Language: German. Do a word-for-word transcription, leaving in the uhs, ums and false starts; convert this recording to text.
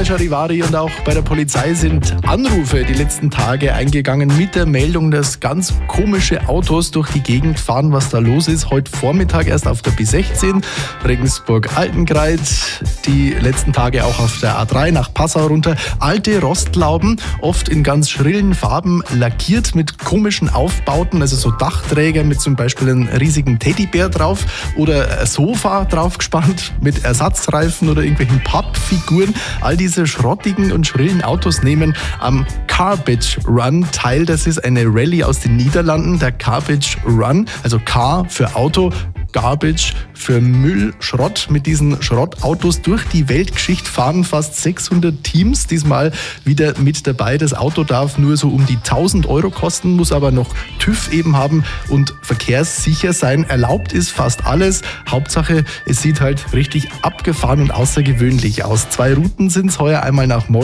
bei Charivari und auch bei der Polizei sind Anrufe die letzten Tage eingegangen mit der Meldung, dass ganz komische Autos durch die Gegend fahren. Was da los ist, heute Vormittag erst auf der B sechzehn, Regensburg-Altenkreuz, die letzten Tage auch auf der A drei nach Passau runter. Alte Rostlauben, oft in ganz schrillen Farben, lackiert mit komischen Aufbauten, also so Dachträger mit zum Beispiel einem riesigen Teddybär drauf oder ein Sofa draufgespannt mit Ersatzreifen oder irgendwelchen Pappfiguren. All diese schrottigen und schrillen Autos nehmen am Garbage Run teil. Das ist eine Rallye aus den Niederlanden, der Garbage Run, also Car für Auto, Garbage für Müll, Schrott. Mit diesen Schrottautos durch die Weltgeschichte fahren fast sechshundert Teams. Diesmal wieder mit dabei. Das Auto darf nur so um die tausend Euro kosten, muss aber noch TÜV eben haben und verkehrssicher sein. Erlaubt ist fast alles. Hauptsache, es sieht halt richtig abgefahren und außergewöhnlich aus. Zwei Routen sind es heuer, einmal nach Moldau